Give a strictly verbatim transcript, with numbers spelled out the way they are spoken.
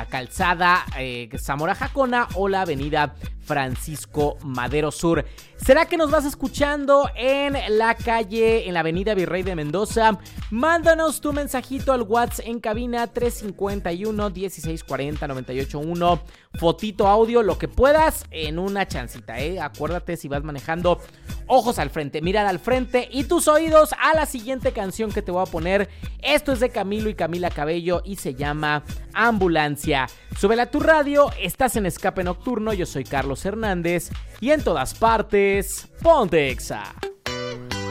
calzada eh, Zamora Jacona o la avenida Francisco Madero Sur. ¿Será que nos vas escuchando en la calle, en la avenida Virrey de Mendoza? Mándanos tu mensajito al WhatsApp en cabina tres cinco uno, dieciséis cuarenta, noventa y ocho uno. Fotito, audio, lo que puedas en una chancita, ¿eh? Acuérdate, si vas manejando, ojos al frente, mirada al frente y tus oídos a la siguiente canción que te voy a poner. Esto es de Camilo y Camila Cabello y se llama Ambulancia. Súbela a tu radio, estás en Escape Nocturno, yo soy Carlos Hernández y en todas partes, ponte Exa.